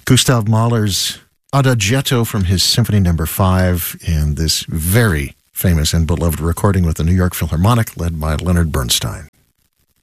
Gustav Mahler's Adagietto from his Symphony No. 5 in this very famous and beloved recording with the New York Philharmonic led by Leonard Bernstein.